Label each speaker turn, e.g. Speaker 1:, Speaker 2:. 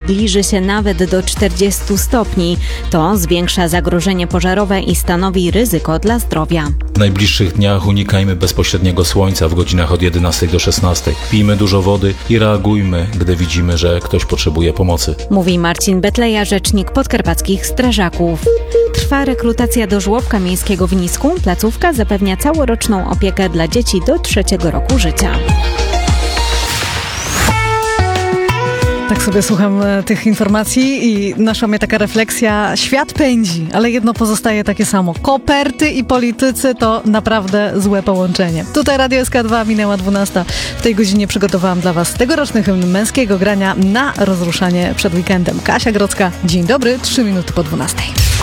Speaker 1: zbliży się nawet do 40 stopni. To zwiększa zagrożenie pożarowe i stanowi ryzyko dla zdrowia.
Speaker 2: W najbliższych dniach unikajmy bezpośredniego słońca w godzinach od 11 do 16. Pijmy dużo wody i reagujmy, gdy widzimy, że ktoś potrzebuje pomocy.
Speaker 1: Mówi Marcin Betleja, rzecznik podkarpackich strażaków. Trwa rekrutacja do żłobka miejskiego w Nisku. Placówka zapewnia całoroczną opiekę dla dzieci do 3. roku życia.
Speaker 3: Tak sobie słucham tych informacji i naszła mnie taka refleksja. Świat pędzi, ale jedno pozostaje takie samo. Koperty i politycy to naprawdę złe połączenie. Tutaj Radio SK2, minęła 12. W tej godzinie przygotowałam dla Was tegoroczny hymn męskiego grania na rozruszanie przed weekendem. Kasia Grodzka, dzień dobry, 3 minuty po 12.